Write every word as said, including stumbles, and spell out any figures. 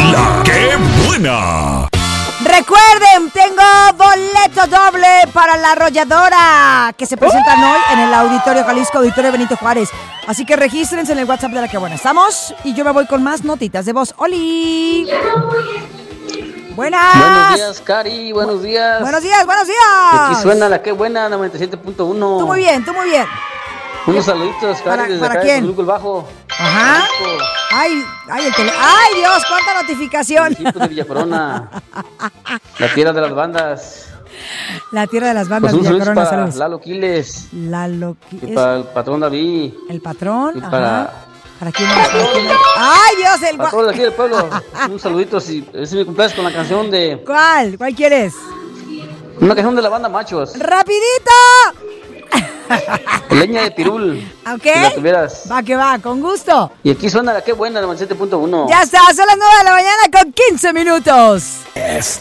La que buena. Recuerden, tengo boleto doble para La Arrolladora, que se presentan hoy en el Auditorio Jalisco, Auditorio Benito Juárez. Así que regístrense en el WhatsApp de La que buena. ¿Estamos? Y yo me voy con más notitas de voz. ¡Oli! Buenas. Buenos días, Cari. Buenos días. Buenos días, buenos días. Aquí suena La que buena, noventa y siete punto uno. Tú muy bien, tú muy bien. Unos saluditos, Cari, ¿Para, desde para acá quién? de Toluca el Bajo. Ajá. Ay, ay, el tele... Ay, Dios, cuánta notificación. Municipio de Villa Corona. La tierra de las bandas. La tierra de las bandas, Pues un Villa saludo Corona, para saludos. Lalo Quiles. Lalo Y Quiles. para el patrón David. El patrón. Y Ajá. para... ¿Para quién más? ¿Para quién más? ¡Ay, Dios! El Para gua... todos de aquí del pueblo. Un saludito, si es mi cumpleaños con la canción de... ¿Cuál? ¿Cuál quieres? Una canción de la banda Machos. ¡Rapidito! Leña de Pirul. ¿Ok? Si la tuvieras. Va que va, con gusto. Y aquí suena La que buena, noventa y siete punto uno. Ya está, son las nueve de la mañana con quince minutos. Esta